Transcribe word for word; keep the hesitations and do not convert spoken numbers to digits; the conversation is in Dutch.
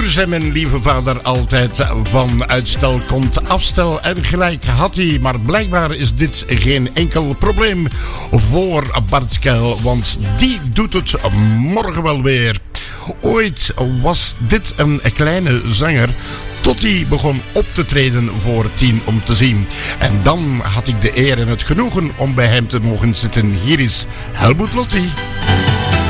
zei mijn lieve vader altijd: van uitstel komt afstel. En gelijk had hij, maar blijkbaar is dit geen enkel probleem voor Bart Kuil, want die doet het morgen wel weer. Ooit was dit een kleine zanger, tot hij begon op te treden voor Tien om te zien. En dan had ik de eer en het genoegen om bij hem te mogen zitten. Hier is Helmut Lotti.